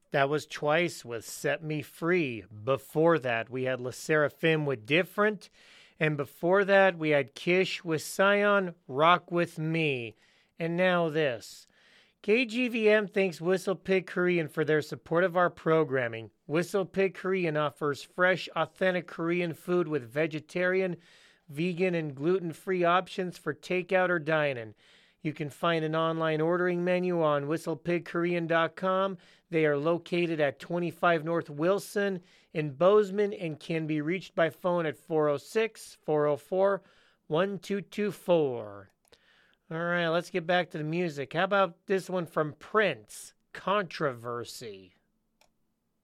That was Twice with Set Me Free. Before that, we had Le Seraphim with Different. And before that, we had Kish with Scion, Rock With Me. And now this. KGVM thanks WhistlePig Korean for their support of our programming. WhistlePig Korean offers fresh, authentic Korean food with vegetarian, vegan, and gluten-free options for takeout or dine-in. You can find an online ordering menu on whistlepigkorean.com. They are located at 25 North Wilson in Bozeman and can be reached by phone at 406 404 1224. All right, let's get back to the music. How about this one from Prince, Controversy?